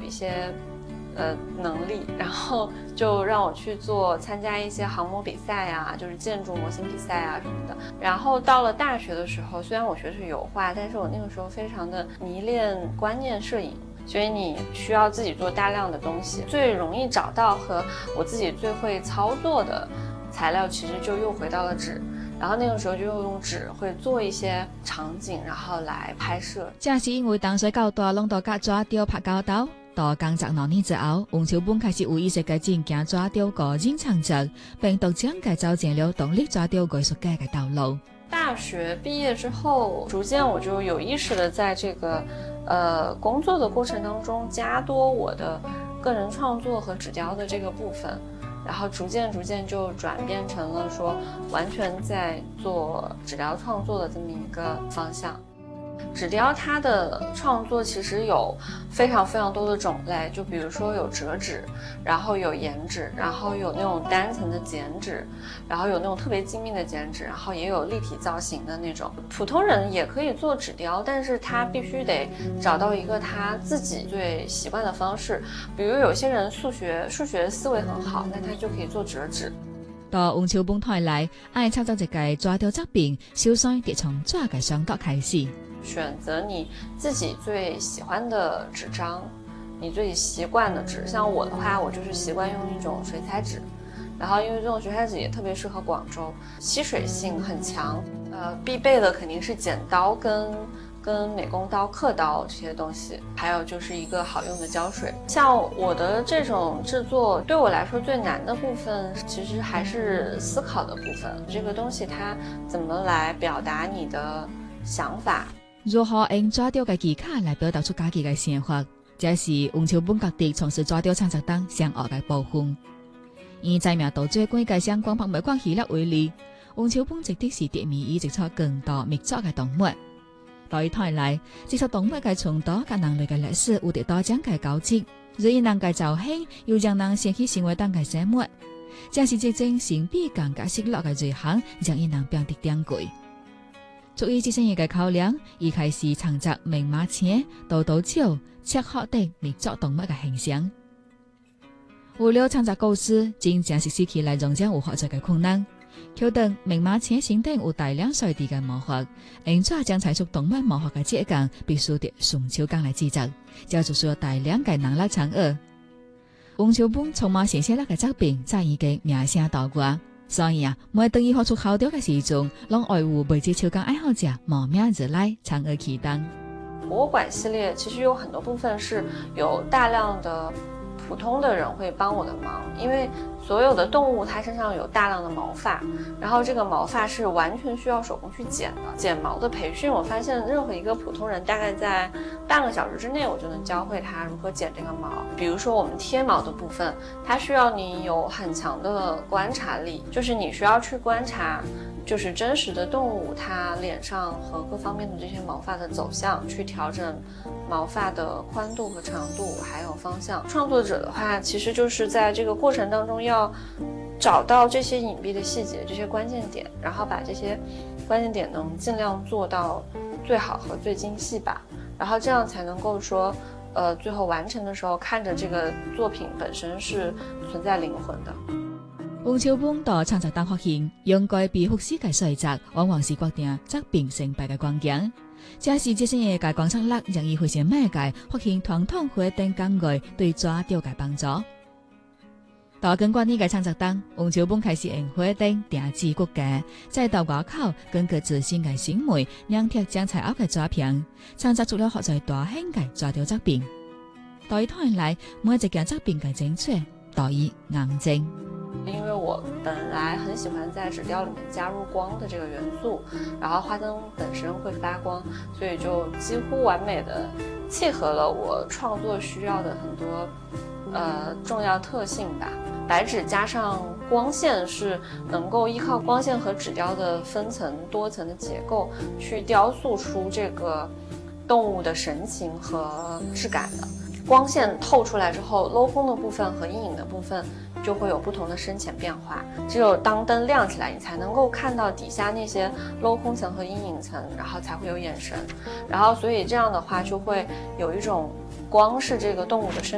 一些能力，然后就让我去参加一些航模比赛呀，就是建筑模型比赛啊什么的。然后到了大学的时候，虽然我学的是油画，但是我那个时候非常的迷恋观念摄影。所以你需要自己做大量的东西，最容易找到和我自己最会操作的材料，其实就又回到了纸。然后那个时候就用纸会做一些场景，然後來拍攝。 正是因為淡水高大攏都甲紙雕拍交道，到工作2年之後，王秋本開始有意識嘅進行紙雕個人創作，並獨將嘅走進了獨立紙雕藝術界嘅道路。 大學畢業之後，逐漸我就有意識的在這個工作的過程當中加多我的個人創作和紙雕的這個部分。然後逐漸就轉變成了說完全在做紙雕創作的這麼一個方向。紙雕它的創作其實有非常非常多的種類，就比如說有折紙，然後有岩紙，然後有那種單層的剪紙，然後有那種特別精密的剪紙，然後也有立體造型的那種。普通人也可以做紙雕，但是他必須得找到一個他自己最習慣的方式。比如有些人數學思維很好，那他就可以做折紙。 到王秋本台來，愛創作一個紙雕作品，首先得從紙嘅創作開始。 選擇你自己最喜歡的紙張，你最習慣的紙。像我的話，我就是習慣用一種水彩紙，然後因為這種水彩紙也特別適合廣州，吸水性很強。必備的肯定是剪刀跟美工刀、刻刀這些東西，還有就是一個好用的膠水。像我的這種製作，對我來說最難的部分，其實還是思考的部分。這個東西它怎麼來表達你的想法？ 如何用紙雕嘅技巧來表達出自己嘅想法，這是王秋本家己從事紙雕創作當上學嘅部分。以知名度最廣嘅相關拍賣館系列為例，王秋本直的是特別以製作更多密作嘅動物。對於台來，製作動物嘅程度和人類嘅歷史有得多種嘅交織，所以人嘅造型又讓人想起生活當嘅生活，這是一種神秘感嘅失落嘅罪行，讓伊人變得珍貴。出於這些嘢嘅考量，伊開始創作明馬青、豆豆鳥、赤鶴等密作動物嘅形象。為了創作故事，真正是起來容易有合作嘅困難。橋段明馬青身頂有大量水滴嘅毛髮，用紙將採取動物毛髮嘅質感，必須得純手工來製作，這就需要大量嘅人力參與。王秋本充滿新鮮力嘅作品，早已經名聲大過。所以每當伊發出考雕嘅時陣，讓愛護美術手工愛好者慕名而來參與其中。 博物館系列其實有很多部分是有大量的普通的人會幫我的忙，因為所有的動物它身上有大量的毛髮，然後這個毛髮是完全需要手工去剪的。剪毛的培訓，我發現任何一個普通人大概在半個小時之內，我就能教會他如何剪這個毛。比如說我們貼毛的部分，它需要你有很強的觀察力，就是你需要去觀察就是真實的動物它臉上和各方面的這些毛髮的走向，去調整毛髮的寬度和長度還有方向。創作者的話，其實就是在這個過程當中要找到這些隱蔽的細節，這些關鍵點，然後把這些關鍵點能盡量做到最好和最精細吧，然後這樣才能夠說最後完成的時候看着這個作品本身是存在靈魂的。 王秋本到創作當發現，應該被複製嘅水質往往是決定作品成敗嘅關鍵。這是這些嘢嘅觀察力，讓伊非常敏感，發現傳統會等工藝對紙雕嘅幫助。到根據呢個創作當，王秋本開始用火燈定製骨架，再到外口根據自身嘅審美，粘貼將材料嘅紙片，創作出了學在大型嘅紙雕作品。對於他人來，每一件作品嘅精粹，對於硬淨。 因為我本來很喜歡在紙雕裡面加入光的這個元素，然後花燈本身會發光，所以就幾乎完美的契合了我創作需要的很多重要特性吧。白紙加上光線是能夠依靠光線和紙雕的分層多層的結構去雕塑出這個動物的神情和質感的。光線透出來之後，鏤空的部分和陰影的部分就會有不同的深淺變化。只有當燈亮起來，你才能夠看到底下那些鏤空層和陰影層，然後才會有眼神。然後所以這樣的話就會有一種光是這個動物的身